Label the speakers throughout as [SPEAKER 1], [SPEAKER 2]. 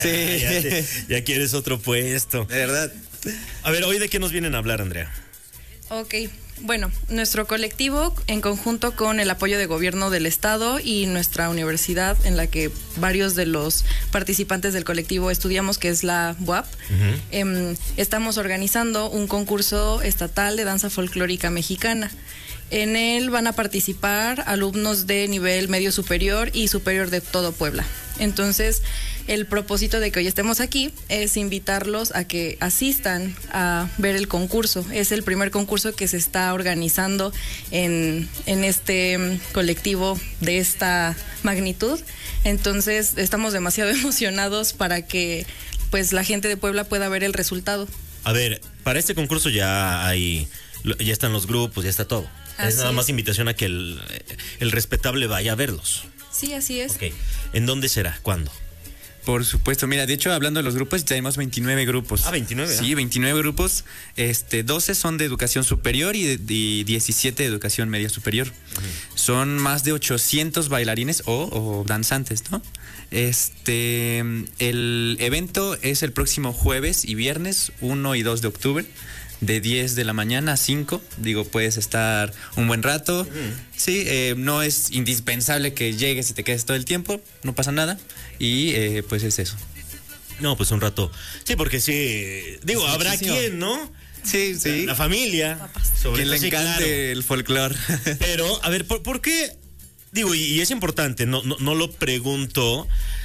[SPEAKER 1] Sí.
[SPEAKER 2] Ya quieres otro puesto.
[SPEAKER 1] De verdad.
[SPEAKER 2] A ver, ¿hoy de qué nos vienen a hablar, Andrea?
[SPEAKER 3] Ok, bueno, nuestro colectivo, en conjunto con el apoyo de gobierno del estado y nuestra universidad, en la que varios de los participantes del colectivo estudiamos, que es la UAP, estamos organizando un concurso estatal de danza folclórica mexicana. En él van a participar alumnos de nivel medio superior y superior de todo Puebla. Entonces, el propósito de que hoy estemos aquí es invitarlos a que asistan a ver el concurso. Es el primer concurso que se está organizando en este colectivo de esta magnitud. Entonces, estamos demasiado emocionados para que pues la gente de Puebla pueda ver el resultado.
[SPEAKER 2] A ver, para este concurso ya están los grupos, ya está todo. Es nada más invitación a que el respetable vaya a verlos.
[SPEAKER 3] Sí, así es.
[SPEAKER 2] Ok. ¿En dónde será? ¿Cuándo?
[SPEAKER 1] Por supuesto, mira, de hecho, hablando de los grupos, tenemos 29 grupos.
[SPEAKER 2] Ah, 29.
[SPEAKER 1] Sí, 29 grupos. 12 son de educación superior y 17 de educación media superior. Son más de 800 bailarines o danzantes, ¿no? El evento es el próximo jueves y viernes, 1 y 2 de octubre. De 10 de la mañana a 5, puedes estar un buen rato. Sí, no es indispensable que llegues y te quedes todo el tiempo, no pasa nada. Y pues es eso.
[SPEAKER 2] No, pues un rato. Sí, porque sí, habrá quien, ¿no?
[SPEAKER 1] Sí.
[SPEAKER 2] La familia.
[SPEAKER 1] Quien le encante el folclore.
[SPEAKER 2] Pero, a ver, ¿por qué? Y es importante, no lo pregunto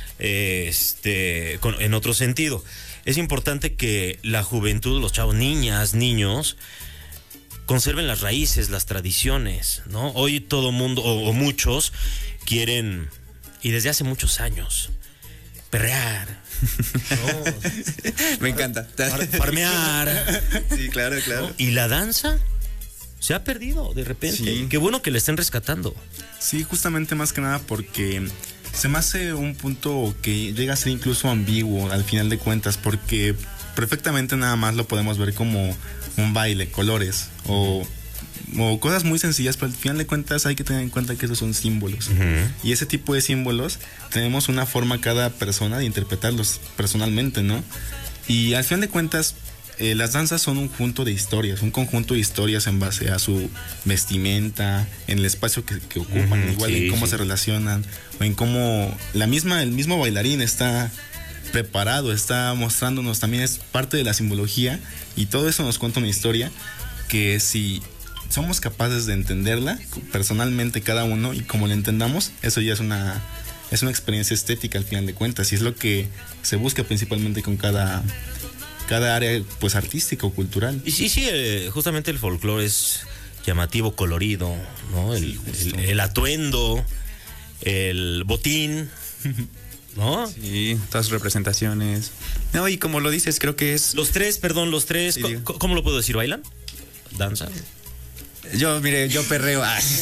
[SPEAKER 2] en otro sentido. Es importante que la juventud, los chavos, niñas, niños, conserven las raíces, las tradiciones, ¿no? Hoy todo mundo, o muchos, quieren, y desde hace muchos años, perrear, ¿no?
[SPEAKER 1] Me encanta.
[SPEAKER 2] Farmear.
[SPEAKER 1] Sí, claro.
[SPEAKER 2] ¿No? Y la danza se ha perdido de repente. Sí. Qué bueno que la estén rescatando.
[SPEAKER 4] Sí, justamente más que nada porque se me hace un punto que llega a ser incluso ambiguo al final de cuentas, porque perfectamente nada más lo podemos ver como un baile, colores o cosas muy sencillas, pero al final de cuentas hay que tener en cuenta que esos son símbolos. Y ese tipo de símbolos tenemos una forma cada persona de interpretarlos personalmente, ¿no? Y al final de cuentas las danzas son un conjunto de historias en base a su vestimenta, en el espacio que ocupan, igual en cómo se relacionan, o en cómo el mismo bailarín está preparado, está mostrándonos, también es parte de la simbología, y todo eso nos cuenta una historia que si somos capaces de entenderla personalmente cada uno y como la entendamos, eso ya es una experiencia estética al final de cuentas, y es lo que se busca principalmente con cada área pues artística o cultural.
[SPEAKER 2] Y sí, justamente el folclore es llamativo, colorido, ¿no? El atuendo, el botín, ¿no?
[SPEAKER 1] Sí, todas sus representaciones. No, y como lo dices, creo que es...
[SPEAKER 2] Los tres, sí, ¿cómo lo puedo decir? ¿Bailan? ¿Danzan?
[SPEAKER 1] Yo perreo.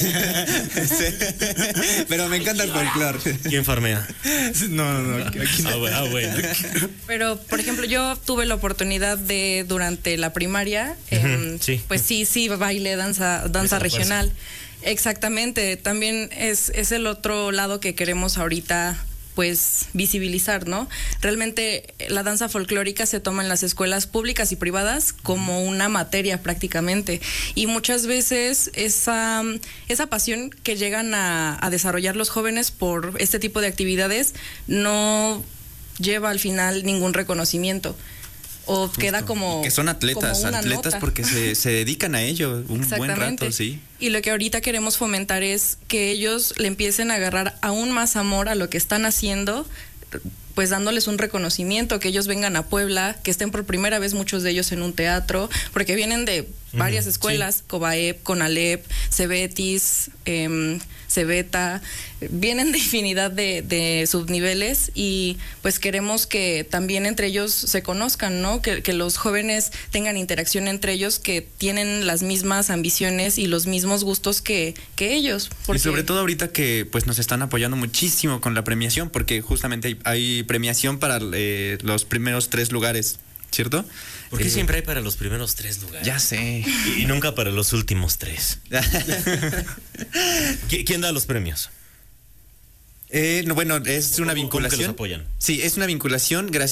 [SPEAKER 1] Pero me encanta el folclore.
[SPEAKER 2] ¿Quién farmea?
[SPEAKER 4] No.
[SPEAKER 2] Bueno.
[SPEAKER 3] Pero, por ejemplo, yo tuve la oportunidad de, durante la primaria,
[SPEAKER 2] sí.
[SPEAKER 3] Pues sí, baile, danza regional. Exactamente. También es el otro lado que queremos ahorita pues visibilizar, ¿no? Realmente la danza folclórica se toma en las escuelas públicas y privadas como una materia prácticamente, y muchas veces esa pasión que llegan a desarrollar los jóvenes por este tipo de actividades no lleva al final ningún reconocimiento. O justo. Queda como...
[SPEAKER 1] Que son atletas
[SPEAKER 3] nota.
[SPEAKER 1] Porque se dedican a ello un buen rato, sí.
[SPEAKER 3] Y lo que ahorita queremos fomentar es que ellos le empiecen a agarrar aún más amor a lo que están haciendo, pues dándoles un reconocimiento, que ellos vengan a Puebla, que estén por primera vez muchos de ellos en un teatro, porque vienen de varias escuelas, sí. Cobaep, Conalep, Cebetis, Cebeta, vienen de infinidad de subniveles, y pues queremos que también entre ellos se conozcan, ¿no? Que los jóvenes tengan interacción entre ellos, que tienen las mismas ambiciones y los mismos gustos que ellos.
[SPEAKER 1] Y sobre todo ahorita que pues nos están apoyando muchísimo con la premiación, porque justamente hay premiación para los primeros 3 lugares, ¿cierto?
[SPEAKER 2] ¿Por qué siempre hay para los primeros 3 lugares?
[SPEAKER 1] Ya sé.
[SPEAKER 2] Y nunca para los últimos 3. ¿Quién da los premios?
[SPEAKER 1] Bueno, es una vinculación.
[SPEAKER 2] ¿Cómo que los apoyan?
[SPEAKER 1] Sí, es una vinculación gracias